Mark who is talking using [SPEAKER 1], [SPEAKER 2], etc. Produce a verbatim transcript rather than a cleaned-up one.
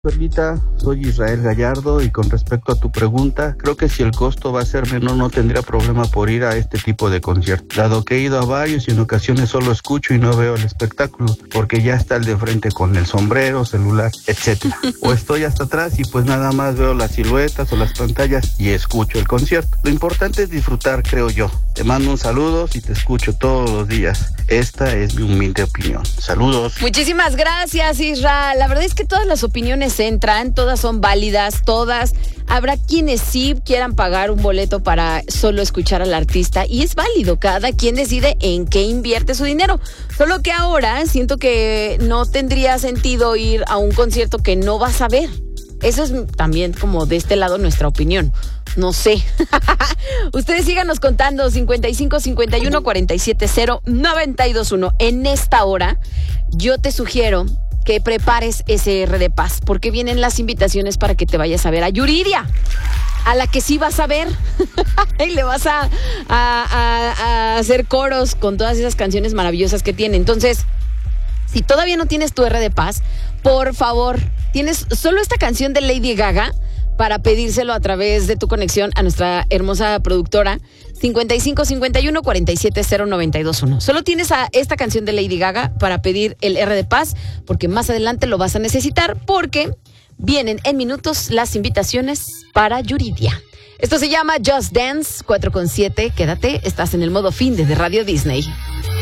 [SPEAKER 1] Perlita, soy Israel Gallardo y con respecto a tu pregunta, creo que si el costo va a ser menor no tendría problema por ir a este tipo de conciertos, dado que he ido a varios y en ocasiones solo escucho y no veo el espectáculo, porque ya está el de frente con el sombrero, celular, etcétera. O estoy hasta atrás y pues nada más veo las siluetas o las pantallas y escucho el concierto. Lo importante es disfrutar, creo yo. Te mando un saludo y te escucho todos los días. Esta es mi humilde opinión. Saludos.
[SPEAKER 2] Muchísimas gracias, Isra. La verdad es que todas las opiniones entran, todas son válidas, todas. Habrá quienes sí quieran pagar un boleto para solo escuchar al artista y es válido, cada quien decide en qué invierte su dinero. Solo que ahora siento que no tendría sentido ir a un concierto que no vas a ver. Eso es también como de este lado nuestra opinión. No sé. Ustedes síganos contando cincuenta y cinco, cincuenta y uno, cuarenta y siete, cero, noventa y dos, uno. En esta hora yo te sugiero que prepares ese R de Paz, porque vienen las invitaciones para que te vayas a ver a Yuridia, a la que sí vas a ver y le vas a, a, a, a hacer coros con todas esas canciones maravillosas que tiene. Entonces, si todavía no tienes tu R de Paz, por favor, tienes solo esta canción de Lady Gaga para pedírselo a través de tu conexión a nuestra hermosa productora cincuenta y cinco, cincuenta y uno, cuarenta y siete, cero, noventa y dos, uno. Solo tienes a esta canción de Lady Gaga para pedir el R de Paz, porque más adelante lo vas a necesitar, porque vienen en minutos las invitaciones para Yuridia. Esto se llama Just Dance, cuatro con siete. Quédate, estás en el modo fin de Radio Disney.